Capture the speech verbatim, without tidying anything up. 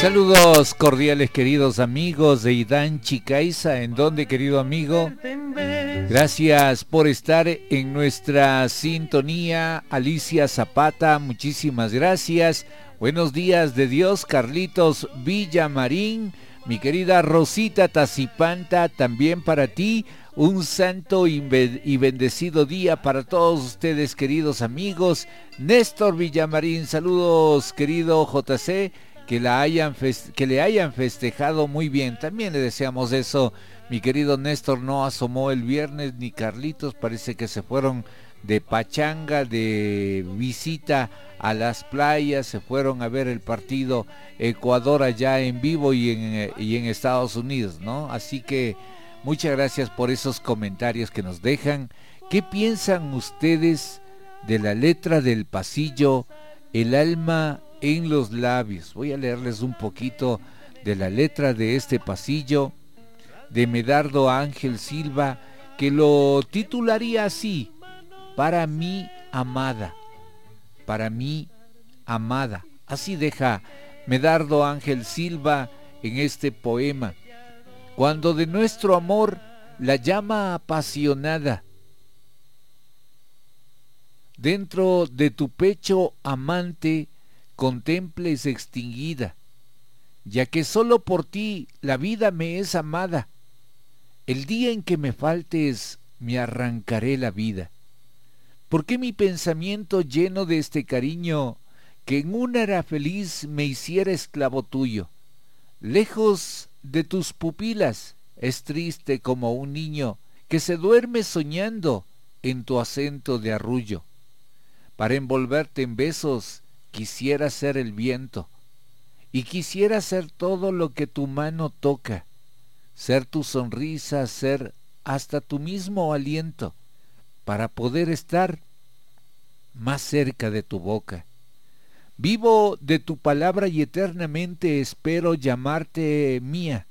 Saludos cordiales, queridos amigos de Idán Chicaiza. ¿En dónde, querido amigo? Gracias por estar en nuestra sintonía. Alicia Zapata, muchísimas gracias. Buenos días de Dios, Carlitos Villamarín. Mi querida Rosita Tacipanta, también para ti. Un santo y bendecido día para todos ustedes, queridos amigos. Néstor Villamarín, saludos, querido J C. Que, la hayan fest- que le hayan festejado muy bien. También le deseamos eso. Mi querido Néstor no asomó el viernes, ni Carlitos, parece que se fueron de pachanga, de visita a las playas, se fueron a ver el partido Ecuador allá en vivo y en, y en Estados Unidos, ¿no? Así que muchas gracias por esos comentarios que nos dejan. ¿Qué piensan ustedes de la letra del pasillo, el alma en los labios? Voy a leerles un poquito de la letra de este pasillo de Medardo Ángel Silva, que lo titularía así: para mí amada, para mí amada. Así deja Medardo Ángel Silva en este poema. Cuando de nuestro amor la llama apasionada dentro de tu pecho amante contemples extinguida, ya que solo por ti la vida me es amada. El día en que me faltes me arrancaré la vida. ¿Por qué mi pensamiento lleno de este cariño, que en una era feliz, me hiciera esclavo tuyo? Lejos de tus pupilas es triste como un niño que se duerme soñando en tu acento de arrullo. Para envolverte en besos quisiera ser el viento, y quisiera ser todo lo que tu mano toca, ser tu sonrisa, ser hasta tu mismo aliento, para poder estar más cerca de tu boca. Vivo de tu palabra y eternamente espero llamarte mía,